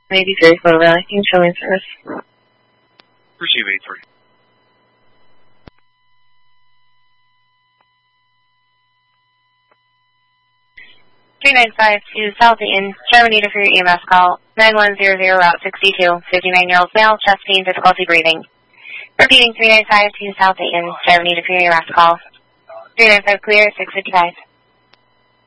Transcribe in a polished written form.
83, Photo Valley. You can show me service. Receive 83. to South Eaton, Germany for your EMS call. 9100 Route 62, 59-year-old male, chest pain, difficulty breathing. Repeating 395 to South Eaton, Germany for your EMS call. 395 clear, 655.